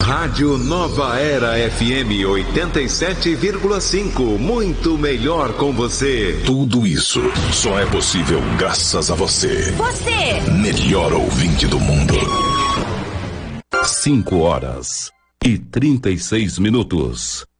Rádio Nova Era FM 87,5. Muito melhor com você. Tudo isso só é possível graças a você. Você! Melhor ouvinte do mundo. 5 horas e 36 minutos.